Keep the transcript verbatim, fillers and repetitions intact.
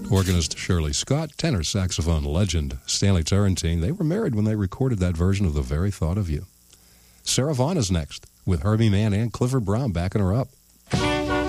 organist Shirley Scott, tenor saxophone legend Stanley Turrentine. They were married when they recorded that version of The Very Thought of You. Sarah Vaughan is next with Herbie Mann and Clifford Brown backing her up.